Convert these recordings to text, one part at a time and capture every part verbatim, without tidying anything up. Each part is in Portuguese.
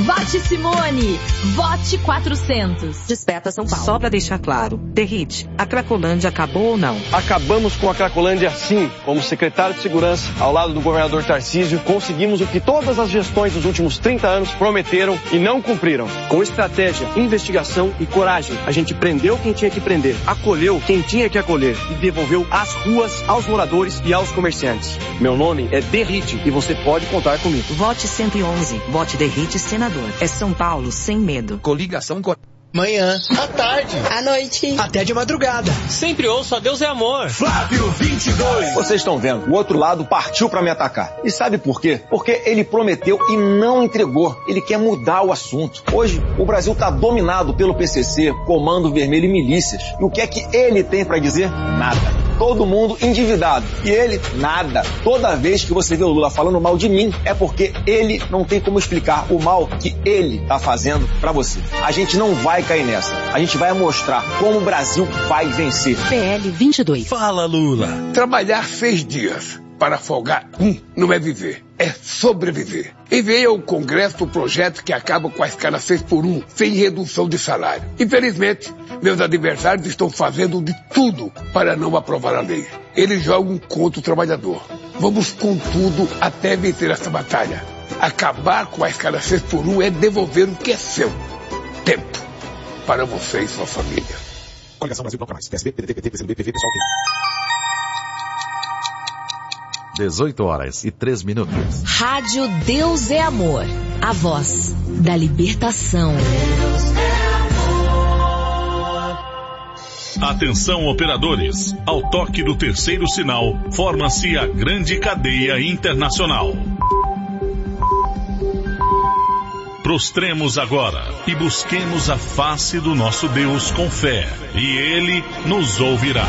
Vote Simone. Vote quatrocentos. Desperta São Paulo. Só pra deixar claro, Derrite, a Cracolândia acabou ou não? Acabamos com a Cracolândia sim. Como secretário de Segurança, ao lado do governador Tarcísio, conseguimos o que todas as gestões dos últimos trinta anos prometeram e não cumpriram. Com estratégia, investigação e coragem, a gente prendeu quem tinha que prender, acolheu quem tinha que acolher e devolveu as ruas aos moradores e aos comerciantes. Meu nome é Derrite e você pode contar comigo. Vote cento e onze. Vote Derrite, senador. É São Paulo sem medo. Coligação co... Manhã, à tarde, à noite, até de madrugada. Sempre ouço a Deus é amor. Flávio vinte e dois. Vocês estão vendo, o outro lado partiu pra me atacar. E sabe por quê? Porque ele prometeu e não entregou. Ele quer mudar o assunto. Hoje, o Brasil tá dominado pelo P C C, Comando Vermelho e milícias. E o que é que ele tem pra dizer? Nada. Todo mundo endividado. E ele, nada. Toda vez que você vê o Lula falando mal de mim, é porque ele não tem como explicar o mal que ele tá fazendo pra você. A gente não vai cair nessa. A gente vai mostrar como o Brasil vai vencer. P L vinte e dois. Fala, Lula. Trabalhar seis dias para folgar um não é viver, é sobreviver. Enviei ao Congresso o projeto que acaba com a escala seis por um, sem redução de salário. Infelizmente, meus adversários estão fazendo de tudo para não aprovar a lei. Eles jogam contra o trabalhador. Vamos com tudo até vencer essa batalha. Acabar com a escala seis por um é devolver o que é seu. Tempo. Para você e sua família. Coligação Brasil Bloco Mais. P S B, P D T, P T, P C do B, P V, Pessoal. dezoito horas e três minutos. Rádio Deus é Amor. A voz da libertação. Atenção, operadores. Ao toque do terceiro sinal, forma-se a grande cadeia internacional. Prostremos agora e busquemos a face do nosso Deus com fé, e Ele nos ouvirá.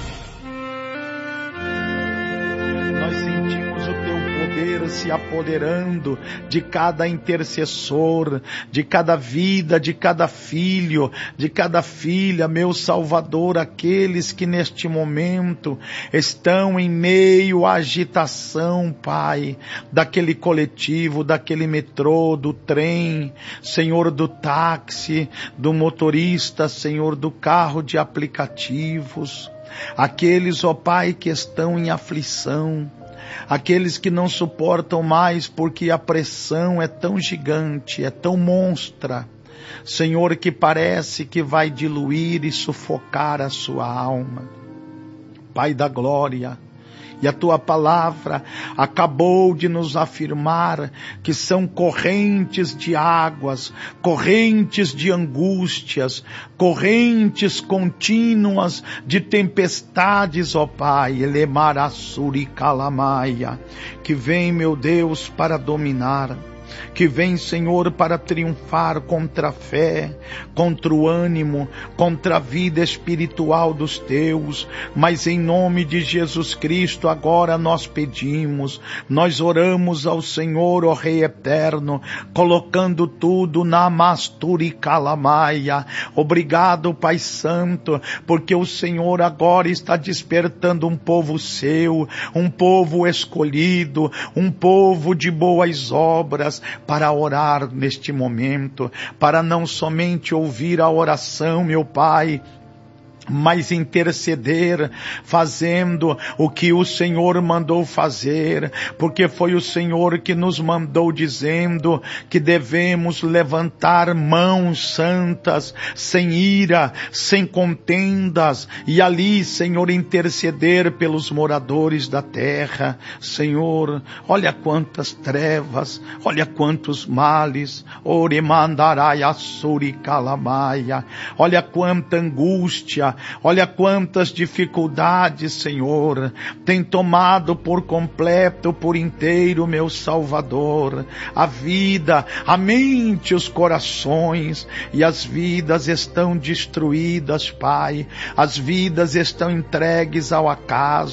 Nós sentimos o Teu poder se apoderando de cada intercessor, de cada vida, de cada filho, de cada filha, meu Salvador, aqueles que neste momento estão em meio à agitação, Pai, daquele coletivo, daquele metrô, do trem, Senhor, do táxi, do motorista, Senhor, do carro de aplicativos, aqueles, ó Pai, que estão em aflição, aqueles que não suportam mais porque a pressão é tão gigante, é tão monstra, Senhor, que parece que vai diluir e sufocar a sua alma. Pai da glória, e a Tua palavra acabou de nos afirmar que são correntes de águas, correntes de angústias, correntes contínuas de tempestades, ó Pai, Elemarassuri Calamaia, que vem, meu Deus, para dominar, que vem, Senhor, para triunfar contra a fé, contra o ânimo, contra a vida espiritual dos teus, mas em nome de Jesus Cristo agora nós pedimos, nós oramos ao Senhor, ó Rei eterno, colocando tudo na Masturi Calamaia. Obrigado, Pai Santo, porque o Senhor agora está despertando um povo seu, um povo escolhido, um povo de boas obras, para orar neste momento, para não somente ouvir a oração, meu Pai, mas interceder, fazendo o que o Senhor mandou fazer, porque foi o Senhor que nos mandou dizendo que devemos levantar mãos santas, sem ira, sem contendas, e ali, Senhor, interceder pelos moradores da terra. Senhor, olha quantas trevas, olha quantos males, oremandarai assuri calamaia, olha quanta angústia, olha quantas dificuldades, Senhor, tem tomado por completo, por inteiro, meu Salvador, a vida, a mente, os corações, e as vidas estão destruídas, Pai, as vidas estão entregues ao acaso,